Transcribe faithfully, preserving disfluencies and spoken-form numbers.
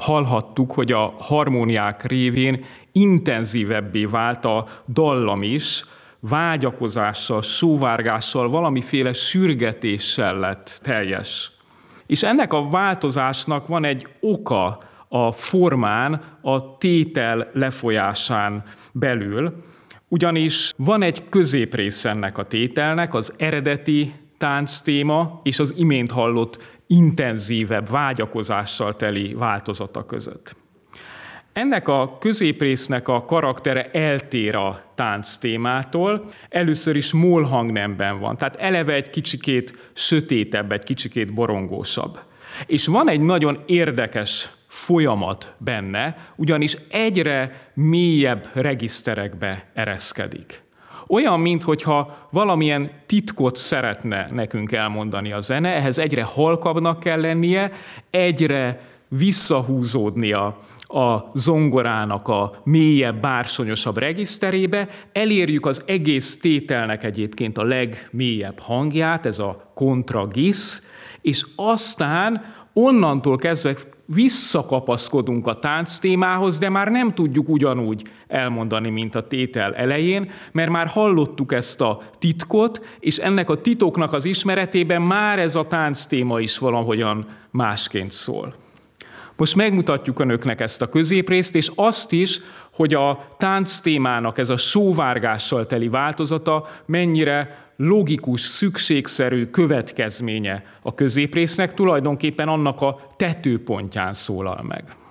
hallhattuk, hogy a harmóniák révén intenzívebbé vált a dallam is, vágyakozással, sóvárgással, valamiféle sürgetéssel lett teljes. És ennek a változásnak van egy oka a formán, a tétel lefolyásán belül, ugyanis van egy középrész ennek a tételnek, az eredeti tánctéma és az imént hallott intenzívebb, vágyakozással teli változata között. Ennek a középrésznek a karaktere eltér a tánctémától, először is moll hangnemben van, tehát eleve egy kicsikét sötétebb, egy kicsikét borongósabb. És van egy nagyon érdekes folyamat benne, ugyanis egyre mélyebb regiszterekbe ereszkedik. Olyan, minthogyha valamilyen titkot szeretne nekünk elmondani a zene, ehhez egyre halkabbnak kell lennie, egyre visszahúzódnia a zongorának a mélyebb, bársonyosabb regiszterébe, elérjük az egész tételnek egyébként a legmélyebb hangját, ez a kontragis, és aztán onnantól kezdve visszakapaszkodunk a tánctémához, de már nem tudjuk ugyanúgy elmondani, mint a tétel elején, mert már hallottuk ezt a titkot, és ennek a titoknak az ismeretében már ez a tánctéma is valahogyan másként szól. Most megmutatjuk önöknek ezt a középrészt, és azt is, hogy a tánctémának ez a sóvárgással teli változata mennyire logikus, szükségszerű következménye a középrésznek, tulajdonképpen annak a tetőpontján szólal meg.